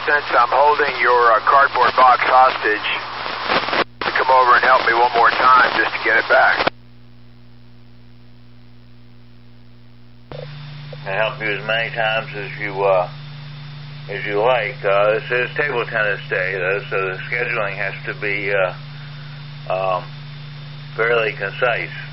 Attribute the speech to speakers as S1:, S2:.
S1: since I'm holding your cardboard box hostage, to come over and help me one more time just to get it back.
S2: I'll help you as many times as you like. This is table tennis day, though, so the scheduling has to be fairly concise.